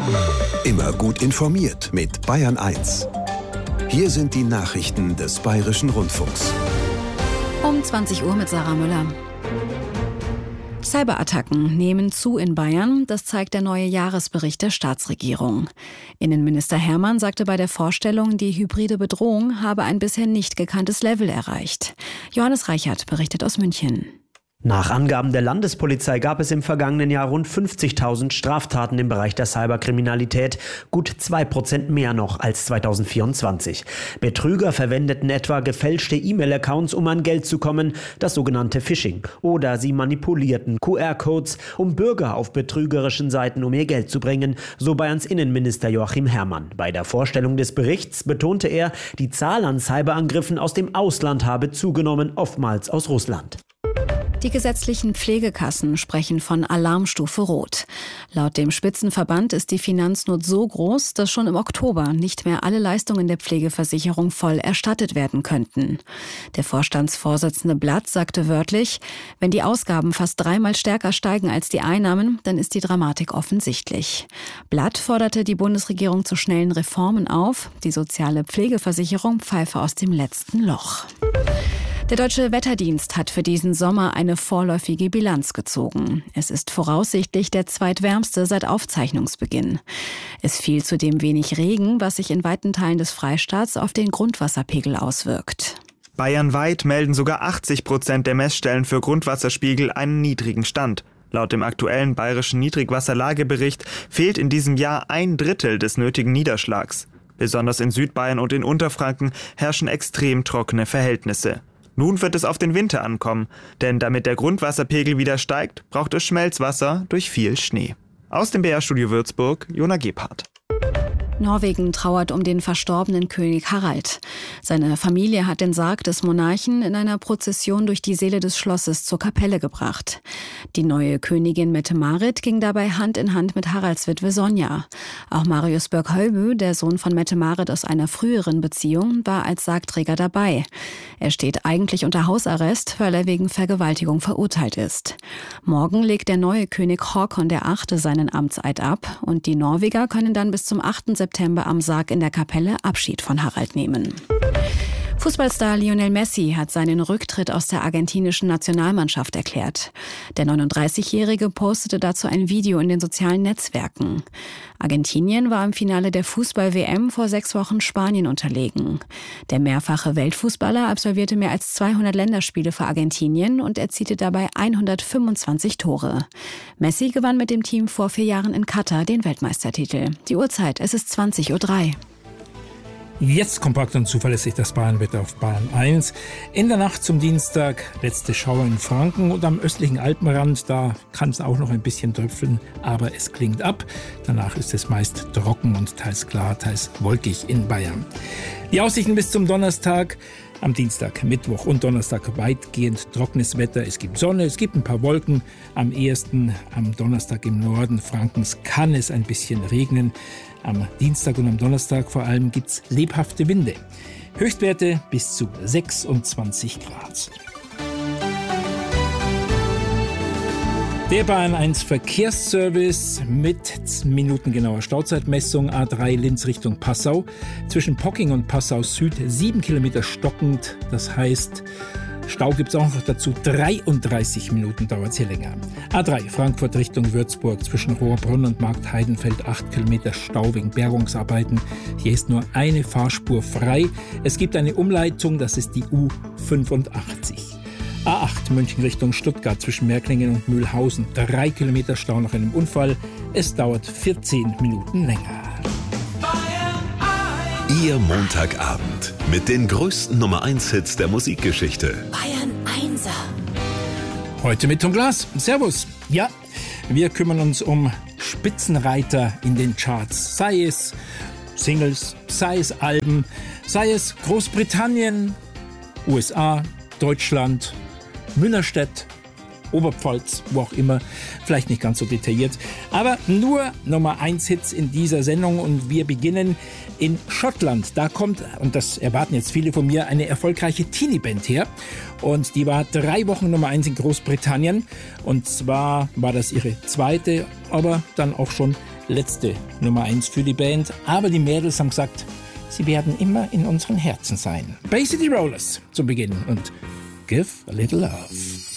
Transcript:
Immer gut informiert mit Bayern 1. Hier sind die Nachrichten des Bayerischen Rundfunks. Um 20 Uhr mit Sarah Müller. Cyberattacken nehmen zu in Bayern, das zeigt der neue Jahresbericht der Staatsregierung. Innenminister Hermann sagte bei der Vorstellung, die hybride Bedrohung habe ein bisher nicht gekanntes Level erreicht. Johannes Reichert berichtet aus München. Nach Angaben der Landespolizei gab es im vergangenen Jahr rund 50.000 Straftaten im Bereich der Cyberkriminalität, gut 2% mehr noch als 2024. Betrüger verwendeten etwa gefälschte E-Mail-Accounts, um an Geld zu kommen, das sogenannte Phishing. Oder sie manipulierten QR-Codes, um Bürger auf betrügerischen Seiten um ihr Geld zu bringen, so Bayerns Innenminister Joachim Herrmann. Bei der Vorstellung des Berichts betonte er, die Zahl an Cyberangriffen aus dem Ausland habe zugenommen, oftmals aus Russland. Die gesetzlichen Pflegekassen sprechen von Alarmstufe Rot. Laut dem Spitzenverband ist die Finanznot so groß, dass schon im Oktober nicht mehr alle Leistungen der Pflegeversicherung voll erstattet werden könnten. Der Vorstandsvorsitzende Blatt sagte wörtlich, wenn die Ausgaben fast 3-mal stärker steigen als die Einnahmen, dann ist die Dramatik offensichtlich. Blatt forderte die Bundesregierung zu schnellen Reformen auf. Die soziale Pflegeversicherung pfeife aus dem letzten Loch. Der Deutsche Wetterdienst hat für diesen Sommer eine vorläufige Bilanz gezogen. Es ist voraussichtlich der zweitwärmste seit Aufzeichnungsbeginn. Es fiel zudem wenig Regen, was sich in weiten Teilen des Freistaats auf den Grundwasserpegel auswirkt. Bayernweit melden sogar 80% der Messstellen für Grundwasserspiegel einen niedrigen Stand. Laut dem aktuellen bayerischen Niedrigwasserlagebericht fehlt in diesem Jahr 1/3 des nötigen Niederschlags. Besonders in Südbayern und in Unterfranken herrschen extrem trockene Verhältnisse. Nun wird es auf den Winter ankommen, denn damit der Grundwasserpegel wieder steigt, braucht es Schmelzwasser durch viel Schnee. Aus dem BR-Studio Würzburg, Jona Gebhardt. Norwegen trauert um den verstorbenen König Harald. Seine Familie hat den Sarg des Monarchen in einer Prozession durch die Säle des Schlosses zur Kapelle gebracht. Die neue Königin Mette-Marit ging dabei Hand in Hand mit Haralds Witwe Sonja. Auch Marius Börk-Hölbö, der Sohn von Mette-Marit aus einer früheren Beziehung, war als Sargträger dabei. Er steht eigentlich unter Hausarrest, weil er wegen Vergewaltigung verurteilt ist. Morgen legt der neue König Håkon VIII. Seinen Amtseid ab und die Norweger können dann bis zum 8. September am Sarg in der Kapelle Abschied von Harald nehmen. Fußballstar Lionel Messi hat seinen Rücktritt aus der argentinischen Nationalmannschaft erklärt. Der 39-Jährige postete dazu ein Video in den sozialen Netzwerken. Argentinien war im Finale der Fußball-WM vor 6 Wochen Spanien unterlegen. Der mehrfache Weltfußballer absolvierte mehr als 200 Länderspiele für Argentinien und erzielte dabei 125 Tore. Messi gewann mit dem Team vor 4 Jahren in Katar den Weltmeistertitel. Die Uhrzeit, es ist 20:03 Uhr. Jetzt kompakt und zuverlässig das Bayernwetter auf Bayern 1. In der Nacht zum Dienstag letzte Schauer in Franken und am östlichen Alpenrand. Da kann es auch noch ein bisschen tröpfeln, aber es klingt ab. Danach ist es meist trocken und teils klar, teils wolkig in Bayern. Die Aussichten bis zum Donnerstag. Am Dienstag, Mittwoch und Donnerstag weitgehend trockenes Wetter. Es gibt Sonne, es gibt ein paar Wolken. Am ehesten am Donnerstag im Norden Frankens kann es ein bisschen regnen. Am Dienstag und am Donnerstag vor allem gibt es lebhafte Winde. Höchstwerte bis zu 26 Grad. Der Bayern 1 Verkehrsservice mit minutengenauer Stauzeitmessung. A3 Linz Richtung Passau. Zwischen Pocking und Passau Süd 7 Kilometer stockend. Das heißt, Stau gibt es auch noch dazu. 33 Minuten dauert es hier länger. A3 Frankfurt Richtung Würzburg. Zwischen Rohrbrunn und Markt Heidenfeld 8 Kilometer Stau wegen Bergungsarbeiten. Hier ist nur eine Fahrspur frei. Es gibt eine Umleitung, das ist die U85. A8 München Richtung Stuttgart zwischen Märklingen und Mühlhausen. 3 Kilometer Stau nach einem Unfall. Es dauert 14 Minuten länger. Ihr Montagabend mit den größten Nummer-1-Hits der Musikgeschichte. Bayern 1er. Heute mit Tom Glas. Servus. Ja, wir kümmern uns um Spitzenreiter in den Charts. Sei es Singles, sei es Alben, sei es Großbritannien, USA, Deutschland, Münnerstedt, Oberpfalz, wo auch immer, vielleicht nicht ganz so detailliert, aber nur Nummer 1 Hits in dieser Sendung und wir beginnen in Schottland. Da kommt, und das erwarten jetzt viele von mir, eine erfolgreiche Teenie-Band her und die war 3 Wochen Nummer 1 in Großbritannien und zwar war das ihre zweite, aber dann auch schon letzte Nummer 1 für die Band. Aber die Mädels haben gesagt, sie werden immer in unseren Herzen sein. Bay City Rollers zum Beginn und Give a Little Love.